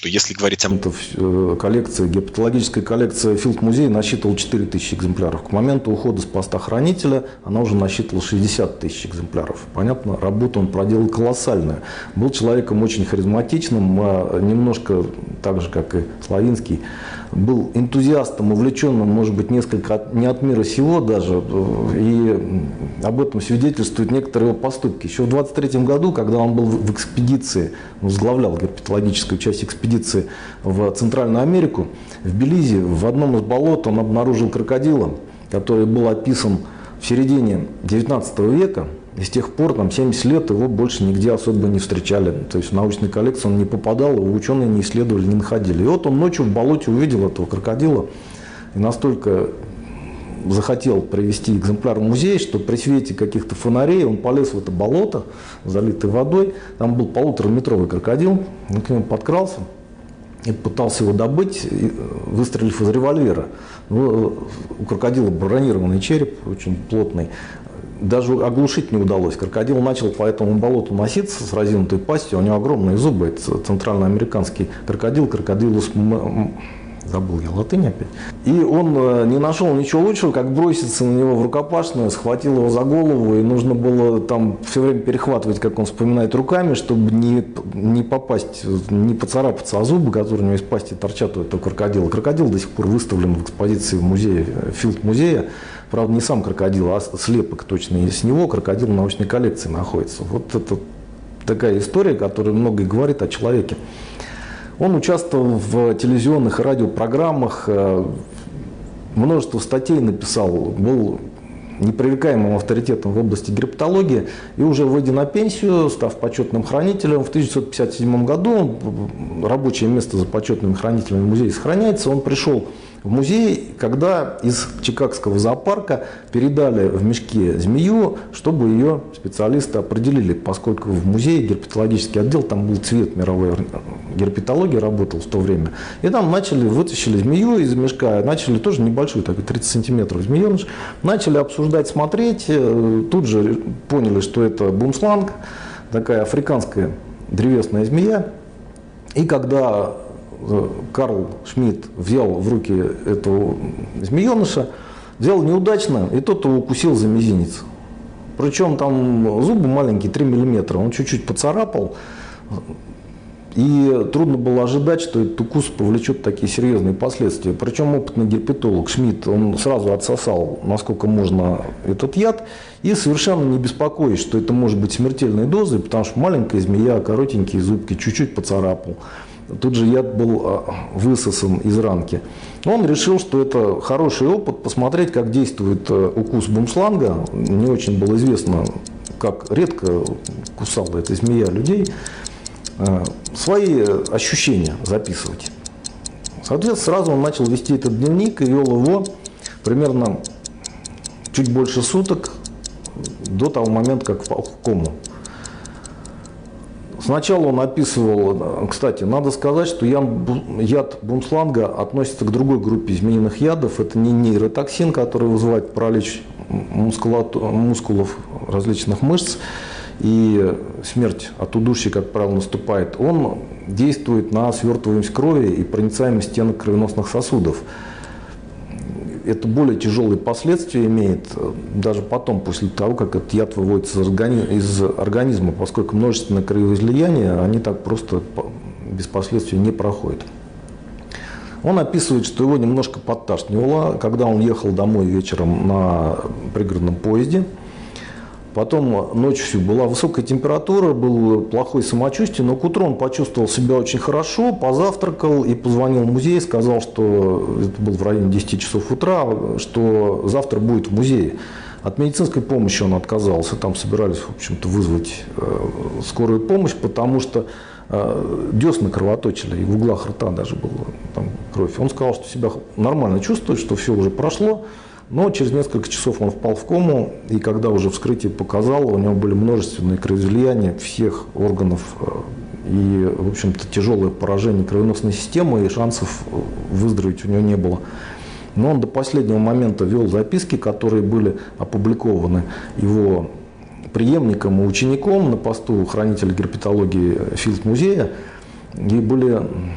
что если говорить о... Коллекция, герпетологическая коллекция Филд-музея насчитывала 4000 экземпляров. К моменту ухода с поста хранителя она уже насчитывала 60 тысяч экземпляров. Понятно, работу он проделал колоссальную. Был человеком очень харизматичным, немножко так же, как и Славинский. Был энтузиастом, увлеченным, может быть, несколько не от мира сего даже. И об этом свидетельствуют некоторые его поступки. Еще в 1923 году, когда он был в экспедиции, возглавлял герпетологическую часть экспедиции в Центральную Америку, в Белизе, в одном из болот он обнаружил крокодила, который был описан в середине 19 века. И с тех пор, 70 лет, его больше нигде особо не встречали. То есть в научной коллекции он не попадал, его ученые не исследовали, не находили. И вот он ночью в болоте увидел этого крокодила и настолько захотел привезти экземпляр в музей, что при свете каких-то фонарей он полез в это болото, залитое водой. Там был 1,5-метровый крокодил, он к нему подкрался и пытался его добыть, выстрелив из револьвера. Но у крокодила бронированный череп, очень плотный. Даже оглушить не удалось. Крокодил начал по этому болоту носиться с разинутой пастью. У него огромные зубы. Это центральноамериканский крокодил. Крокодилус... Забыл я латынь опять. И он не нашел ничего лучшего, как броситься на него в рукопашную, схватил его за голову, и нужно было там все время перехватывать, как он вспоминает, руками, чтобы не попасть, не поцарапаться о зубы, которые у него из пасти торчат у этого крокодила. Крокодил до сих пор выставлен в экспозиции в музее, Филд-музея. Правда, не сам крокодил, а слепок точно с него. Крокодил в научной коллекции находится. Вот это такая история, которая многое говорит о человеке. Он участвовал в телевизионных и радиопрограммах, множество статей написал, был непререкаемым авторитетом в области герпетологии. И уже выйдя на пенсию, став почетным хранителем, в 1957 году, рабочее место за почетными хранителями в музее сохраняется, он пришел в музей, когда из Чикагского зоопарка передали в мешке змею, чтобы ее специалисты определили, поскольку в музее герпетологический отдел, там был цвет мировой герпетологии, работал в то время. И там вытащили змею из мешка, начали тоже небольшую, так 30 сантиметров змееныш, начали обсуждать, смотреть, тут же поняли, что это бумсланг, такая африканская древесная змея. И когда Карл Шмидт взял в руки этого змееныша, взял неудачно, и тот его укусил за мизинец. Причем там зубы маленькие, 3 мм, он чуть-чуть поцарапал, и трудно было ожидать, что этот укус повлечет такие серьезные последствия. Причем опытный герпетолог Шмидт, он сразу отсосал, насколько можно, этот яд, и совершенно не беспокоясь, что это может быть смертельной дозой, потому что маленькая змея, коротенькие зубки, чуть-чуть поцарапал. Тут же яд был высосан из ранки. Он решил, что это хороший опыт, посмотреть, как действует укус бумсланга. Не очень было известно, как редко кусала эта змея людей. Свои ощущения записывать. Соответственно, сразу он начал вести этот дневник и вел его примерно чуть больше суток до того момента, как впал в кому. Сначала он описывал, кстати, надо сказать, что яд бумсланга относится к другой группе змеиных ядов. Это не нейротоксин, который вызывает паралич мускулов различных мышц, и смерть от удушья, как правило, наступает. Он действует на свертываемость крови и проницаемость стенок кровеносных сосудов. Это более тяжелые последствия имеет даже потом, после того, как этот яд выводится из организма, поскольку множественное кровоизлияние, они так просто без последствий не проходят. Он описывает, что его немножко подташнивало, когда он ехал домой вечером на пригородном поезде. Потом ночью была высокая температура, было плохое самочувствие, но к утру он почувствовал себя очень хорошо, позавтракал и позвонил в музей, сказал, что это было в районе 10 часов утра, что завтра будет в музее. От медицинской помощи он отказался, там собирались, в общем-то, вызвать скорую помощь, потому что десны кровоточили, и в углах рта даже была там кровь. Он сказал, что себя нормально чувствует, что все уже прошло. Но через несколько часов он впал в кому, и когда уже вскрытие показало, у него были множественные кровоизлияния всех органов и, в общем-то, тяжелое поражение кровеносной системы, и шансов выздороветь у него не было. Но он до последнего момента вел записки, которые были опубликованы его преемником и учеником на посту хранителя герпетологии Филд-музея, и были